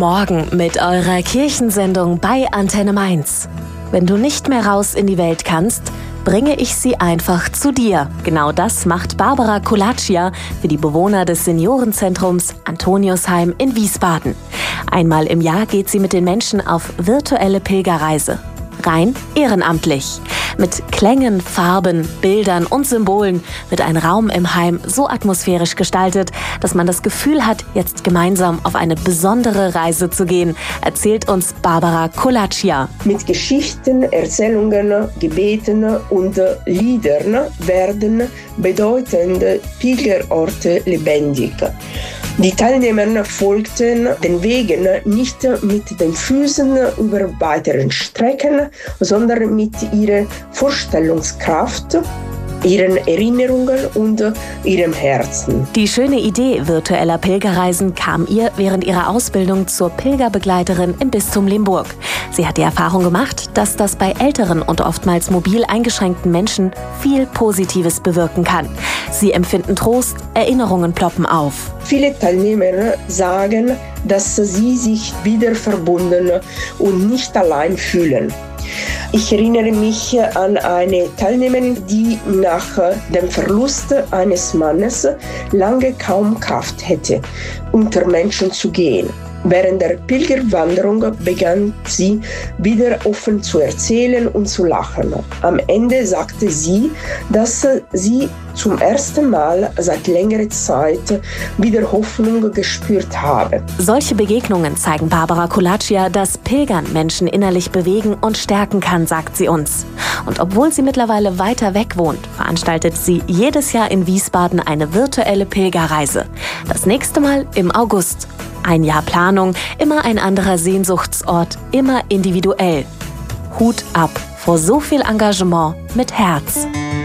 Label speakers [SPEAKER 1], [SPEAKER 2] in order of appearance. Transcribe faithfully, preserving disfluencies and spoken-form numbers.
[SPEAKER 1] Morgen mit eurer Kirchensendung bei Antenne Mainz. Wenn du nicht mehr raus in die Welt kannst, bringe ich sie einfach zu dir. Genau das macht Barbara Kulaccia für die Bewohner des Seniorenzentrums Antoniusheim in Wiesbaden. Einmal im Jahr geht sie mit den Menschen auf virtuelle Pilgerreise. Rein ehrenamtlich. Mit Klängen, Farben, Bildern und Symbolen wird ein Raum im Heim so atmosphärisch gestaltet, dass man das Gefühl hat, jetzt gemeinsam auf eine besondere Reise zu gehen, erzählt uns Barbara Kulaccia.
[SPEAKER 2] Mit Geschichten, Erzählungen, Gebeten und Liedern werden bedeutende Pilgerorte lebendig. Die Teilnehmer folgten den Wegen nicht mit den Füßen über weiteren Strecken, sondern mit ihrer Vorstellungskraft, ihren Erinnerungen und ihrem Herzen.
[SPEAKER 1] Die schöne Idee virtueller Pilgerreisen kam ihr während ihrer Ausbildung zur Pilgerbegleiterin im Bistum Limburg. Sie hat die Erfahrung gemacht, dass das bei älteren und oftmals mobil eingeschränkten Menschen viel Positives bewirken kann. Sie empfinden Trost, Erinnerungen ploppen auf.
[SPEAKER 2] Viele Teilnehmer sagen, dass sie sich wieder verbunden und nicht allein fühlen. Ich erinnere mich an eine Teilnehmerin, die nach dem Verlust eines Mannes lange kaum Kraft hätte, unter Menschen zu gehen. Während der Pilgerwanderung begann sie wieder offen zu erzählen und zu lachen. Am Ende sagte sie, dass sie zum ersten Mal seit längerer Zeit wieder Hoffnung gespürt habe.
[SPEAKER 1] Solche Begegnungen zeigen Barbara Kulaccia, dass Pilgern Menschen innerlich bewegen und stärken kann, sagt sie uns. Und obwohl sie mittlerweile weiter weg wohnt, veranstaltet sie jedes Jahr in Wiesbaden eine virtuelle Pilgerreise. Das nächste Mal im August. Ein Jahr Planung, immer ein anderer Sehnsuchtsort, immer individuell. Hut ab vor so viel Engagement mit Herz.